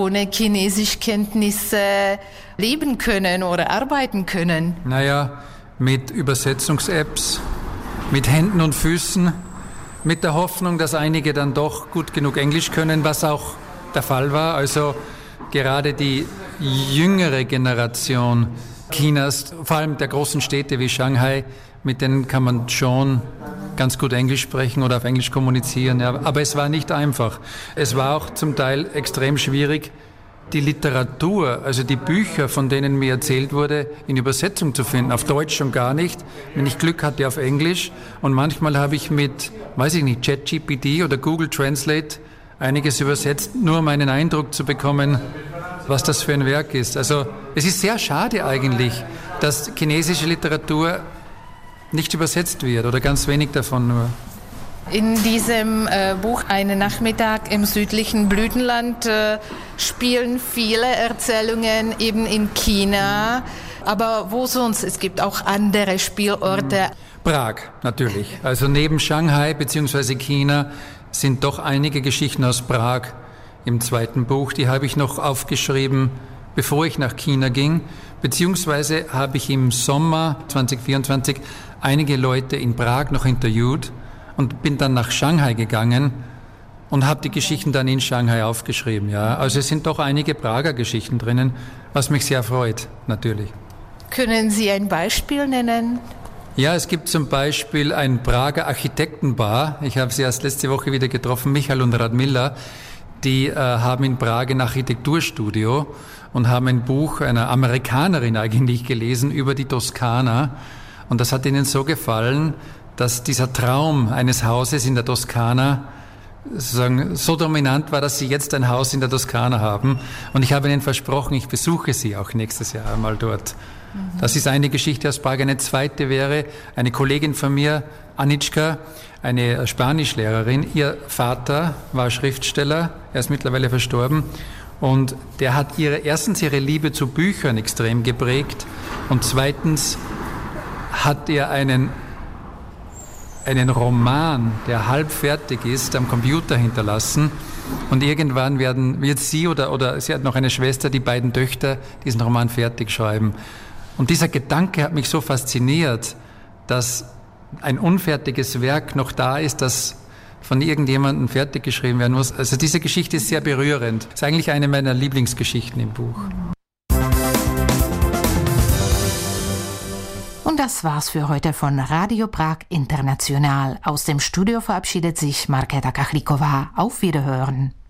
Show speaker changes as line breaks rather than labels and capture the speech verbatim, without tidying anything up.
ohne Chinesischkenntnisse leben können oder arbeiten können?
Naja, mit Übersetzungs-Apps, mit Händen und Füßen, mit der Hoffnung, dass einige dann doch gut genug Englisch können, was auch der Fall war. Also gerade die jüngere Generation Chinas, vor allem der großen Städte wie Shanghai, mit denen kann man schon ganz gut Englisch sprechen oder auf Englisch kommunizieren. Ja. Aber es war nicht einfach. Es war auch zum Teil extrem schwierig, die Literatur, also die Bücher, von denen mir erzählt wurde, in Übersetzung zu finden. Auf Deutsch schon gar nicht. Wenn ich Glück hatte, auf Englisch. Und manchmal habe ich mit, weiß ich nicht, ChatGPT oder Google Translate einiges übersetzt, nur um einen Eindruck zu bekommen, was das für ein Werk ist. Also es ist sehr schade eigentlich, dass chinesische Literatur nicht übersetzt wird oder ganz wenig davon nur.
In diesem äh, Buch Ein Nachmittag im südlichen Blütenland äh, spielen viele Erzählungen eben in China. Aber wo sonst? Es gibt auch andere Spielorte.
Prag natürlich. Also neben Shanghai bzw. China sind doch einige Geschichten aus Prag im zweiten Buch. Die habe ich noch aufgeschrieben, bevor ich nach China ging. Beziehungsweise habe ich im Sommer zwanzig vierundzwanzig einige Leute in Prag noch interviewt und bin dann nach Shanghai gegangen und habe die Geschichten dann in Shanghai aufgeschrieben. Ja. Also es sind doch einige Prager Geschichten drinnen, was mich sehr freut, natürlich.
Können Sie ein Beispiel nennen?
Ja, es gibt zum Beispiel ein Prager Architektenpaar. Ich habe sie erst letzte Woche wieder getroffen, Michael und Radmila. Die äh, haben in Prag ein Architekturstudio und haben ein Buch einer Amerikanerin eigentlich gelesen über die Toskana. Und das hat ihnen so gefallen, dass dieser Traum eines Hauses in der Toskana sozusagen so dominant war, dass sie jetzt ein Haus in der Toskana haben. Und ich habe ihnen versprochen, ich besuche sie auch nächstes Jahr einmal dort. Mhm. Das ist eine Geschichte aus Prag. Eine zweite wäre eine Kollegin von mir, Anitschka, eine Spanischlehrerin. Ihr Vater war Schriftsteller, er ist mittlerweile verstorben. Und der hat ihre, erstens ihre Liebe zu Büchern extrem geprägt und zweitens hat er einen einen Roman, der halb fertig ist, am Computer hinterlassen. Und irgendwann werden, wird sie oder, oder sie hat noch eine Schwester, die beiden Töchter, diesen Roman fertig schreiben. Und dieser Gedanke hat mich so fasziniert, dass ein unfertiges Werk noch da ist, das von irgendjemandem fertig geschrieben werden muss. Also diese Geschichte ist sehr berührend. Das ist eigentlich eine meiner Lieblingsgeschichten im Buch.
Und das war's für heute von Radio Prag International. Aus dem Studio verabschiedet sich Markéta Kachlikova. Auf Wiederhören.